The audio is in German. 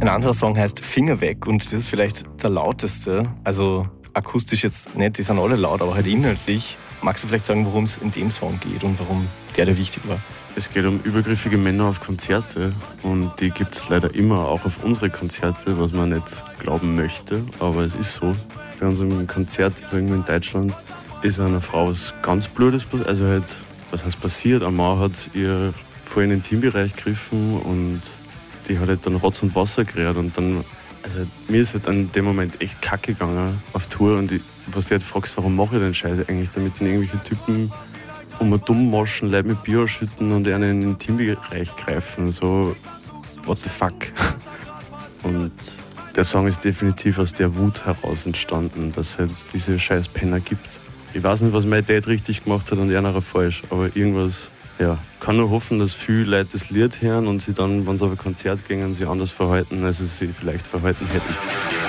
Ein anderer Song heißt Finger weg und das ist vielleicht der lauteste. Also akustisch jetzt nicht, die sind alle laut, aber halt inhaltlich. Magst du vielleicht sagen, worum es in dem Song geht und warum der wichtig war? Es geht um übergriffige Männer auf Konzerte und die gibt es leider immer auch auf unsere Konzerte, was man nicht glauben möchte, aber es ist so. Bei unserem Konzert irgendwo in Deutschland ist einer Frau was ganz Blödes passiert, also halt, was heißt passiert? Ein Mann hat ihr vor in den Intimbereich gegriffen und die hat halt dann Rotz und Wasser gerührt und dann, also mir ist halt in dem Moment echt kacke gegangen auf Tour und was du halt fragst, warum mache ich den Scheiß eigentlich, damit dann irgendwelche Typen um einen dumm waschen, Leute mit Bier schütten und einen in den Intimbereich greifen. So, what the fuck? Und der Song ist definitiv aus der Wut heraus entstanden, dass es halt diese scheiß Penner gibt. Ich weiß nicht, was mein Dad richtig gemacht hat und einer falsch, aber irgendwas, ja. Kann nur hoffen, dass viele Leute das Lied hören und sie dann, wenn sie auf ein Konzert gehen, sich anders verhalten, als sie sich vielleicht verhalten hätten.